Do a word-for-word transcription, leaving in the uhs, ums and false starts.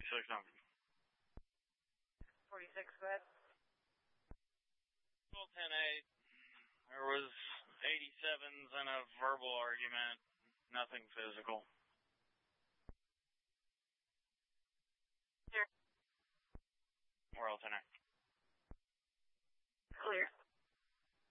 forty-six number. forty-six, go ahead. twelve ten eight. There was eighty-sevens and a verbal argument. Nothing physical. Here. We're alternate.